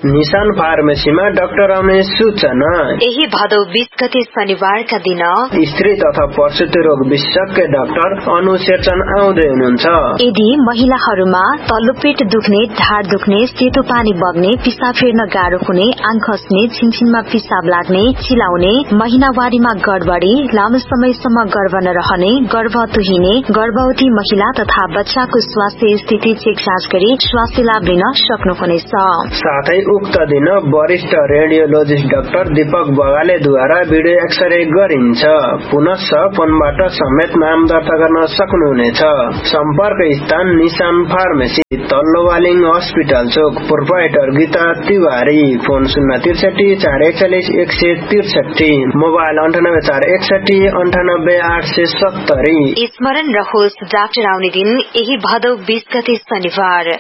निशान फार्मेसीमा doctor आउने सूचना। यही भदौ 20 गते शनिबारका दिन स्त्री तथा प्रसूति रोग विशेषज्ञ डाक्टर अनु शेरचन आउँदै हुनुहुन्छ। यदि महिलाहरूमा तल्लो पेट दुख्ने, ढाड दुख्ने, सेतो पानी बग्ने, पिसाब फेर्न गाह्रो हुने, आँख खस्ने, छिनछिनमा पिसाब लाग्ने, चिलाउने, महिनावारीमा गडबडी, लामो समयसम्म गर्भ नरहने, गर्भ तुहिने, गर्भवती महिला तथा बच्चाको स्वास्थ्य स्थिति चेक जाँच गरी स्वास्थ्य लाभ लिन सक्नुहुनेछ। साथै उक्त दिन वरिष्ठ radiologist doctor Deepak बगालेद्वारा video x-ray गरिन्छ। पुनः फोनबाट समेत नाम दर्ता गर्न सक्नुहुनेछ। सम्पर्क स्थान निशान फार्मेसी, तल्लो वालिङ हस्पिटल चोक, proprietor Gita Tiwari. Phone 063 441 163, mobile 98 461 98 870। स्मरण रहोस्, डाक्टर आउने दिन यही भदौ 20 गते शनिबार।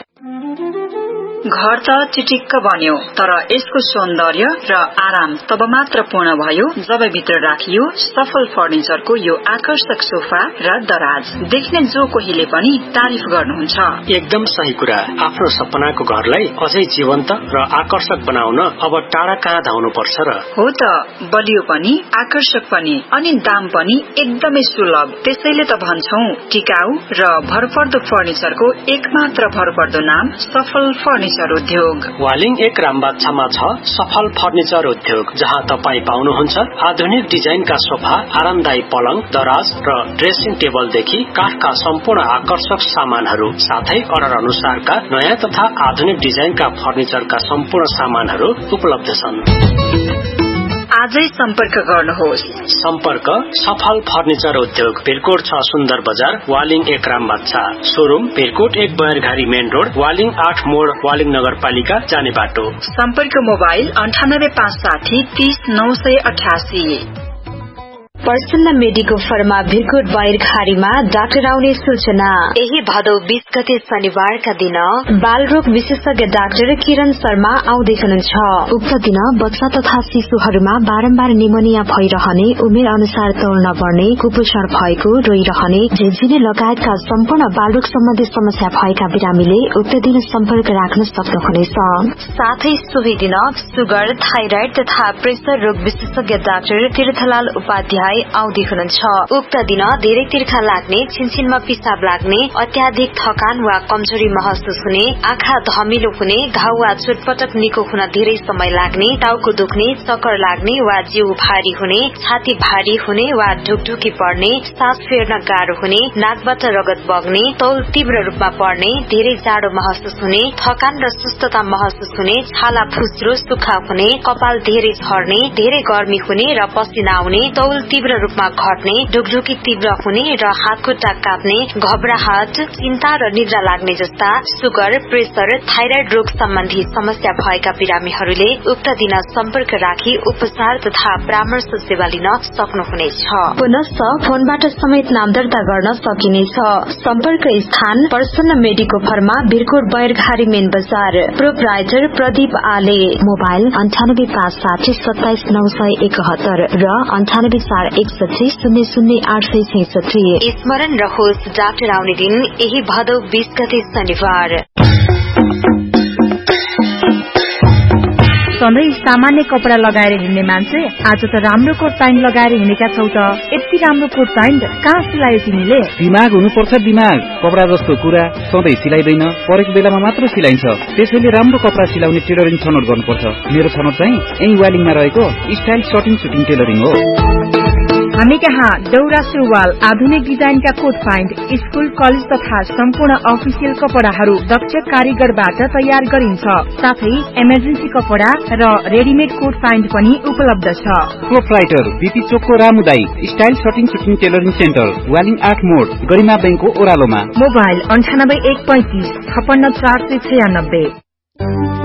घर त चिटिक्क बन्यो, तर यसको सौन्दर्य र आराम तब मात्र पूर्ण भयो जब भित्र राखियो सफल फर्निचरको यो आकर्षक सोफा र दराज। देख्ने जो कोहीले पनि तारिफ गर्नुहुन्छ। एकदम सही कुरा। आफ्नो सपनाको घरलाई अझै जीवन्त र आकर्षक बनाउन अब टाढा कहाँ धाउनु पर्छ र? हो त, बलियो पनि आकर्षक पनि अनि दाम पनि एकदमै सुलभ। त्यसैले त भन्छौं टिकाऊ र भरपर्दो फर्निचरको एकमात्र भरपर्दो नाम सफल फर्निचर उद्योग। वालिङ 1 रामबाछामा छ सफल फर्निचर उद्योग, जहाँ तपाई पाउनुहुन्छ आधुनिक डिजाइनका सोफा, आरामदायी पलङ, दराज र ड्रेसिङ टेबलदेखि काठका सम्पूर्ण आकर्षक सामानहरू, साथै अर्डर अनुसारका नयाँ तथा आधुनिक डिजाइनका फर्निचरका सम्पूर्ण सामानहरू उपलब्ध छन्। आजै सम्पर्क गर्नुहोस्। सम्पर्क सफल फर्निचर उद्योग, भिरकोट 6 सुन्दर बजार, Waling 1 रामबाछा। Showroom Bhirkot 1 बयरघारी main road, Waling 8 मोड, वालिङ नगरपालिका जाने बाटो। सम्पर्क मोबाइल 98 560 30 988। प्रसन्न मेडिको फर्मा भिरकोट बयरघारीमा डाक्टर आउने सूचना। यही भदौ 20 गते शनिबारका दिन बालरोग विशेषज्ञ डाक्टर किरण शर्मा आउँदै हुनुहुन्छ। उक्त दिन बच्चा तथा शिशुहरूमा बारम्बार निमोनिया भइरहने, उमेर अनुसार तौल नबढ्ने, कुपोषण भएको, रोइरहने, झिझिने लगायतका सम्पूर्ण बालरोग सम्बन्धी समस्या भएका बिरामीले उक्त दिन सम्पर्क राख्न सक्नुहुनेछ। साथै सोही दिन सुगर, थाइराइड तथा प्रेसर रोग विशेषज्ञ डाक्टर तीर्थलाल उपाध्याय आउँदै हुनुहुन्छ। उक्त दिन धेरै तिर्खा लाग्ने, छिनछिनमा पिसाब लाग्ने, अत्याधिक थकान वा कमजोरी महसुस हुने, आँखा धमिलो हुने, घाउ वा चोटपटक निको हुन धेरै समय लाग्ने, टाउको दुख्ने, चक्कर लाग्ने वा जिउ भारी हुने, छाती भारी हुने वा ढुकढुकी पर्ने, सास फेर्न गाह्रो हुने, नाकबाट रगत बग्ने, तौल तीव्र रूपमा बढ्ने, धेरै जाडो महसुस हुने, थकान र सुस्तता महसुस हुने, छाला फुस्रो सुक्खा हुने, कपाल धेरै झर्ने, धेरै गर्मी हुने र पसिना आउने, तौल तीव्र रूपमा घट्ने, ढुकढुकी तीव्र हुने र हातखुट्टा काप्ने, घबराहट, चिन्ता र निद्रा लाग्ने जस्ता सुगर, प्रेसर, थाइराइड रोग सम्बन्धी समस्या भएका बिरामीहरूले उक्त दिन सम्पर्क राखी उपचार तथा परामर्श सेवा लिन सक्नुहुनेछ। पुनः फोनबाट समेत नाम दर्ता गर्न सकिनेछ। सम्पर्क स्थान प्रसन्न मेडिको फर्मा, भिरकोट बयरघारी मेन बजार। प्रोप्राइटर प्रदीप आले। मोबाइल 98 560 27 971 र 98 461 00 866। स्मरण रहोस्, डाक्टर आउने दिन यही भदौ 20 गते शनिबार। सधैँ सामान्य कपडा लगाएर हिँड्ने मान्छे आज त राम्रो कोट प्यान्ट लगाएर हिँडेका छौ त। यति राम्रो कोट प्यान्ट कहाँ सिलायो तिमीले? दिमाग हुनुपर्छ, दिमाग। कपडा जस्तो कुरा सधैँ सिलाइदैन, परेको बेलामा मात्र सिलाइन्छ। त्यसैले राम्रो कपडा सिलाउने टेलरिङ छनौट गर्नुपर्छ। मेरो छनौट चाहिँ यही वालिङमा रहेको स्टाइल सर्टिङ सुटिङ टेलरिङ हो। हामी कहाँ दौरा सुरुवाल, आधुनिक डिजाइनका कोट प्यान्ट, स्कूल कलेज तथा सम्पूर्ण अफिसियल कपडाहरू दक्ष कारीगरबाट तयार गरिन्छ। साथै इमर्जेन्सी कपडा र रेडिमेड कोट प्यान्ट पनि उपलब्ध छ। प्रोप्राइटर बीपी चोकको रामुदाई style shirting shooting tailoring centre, Waling 8 मोड, गरिमा बैंकको ओह्रालोमा। मोबाइल 98 135 56 496।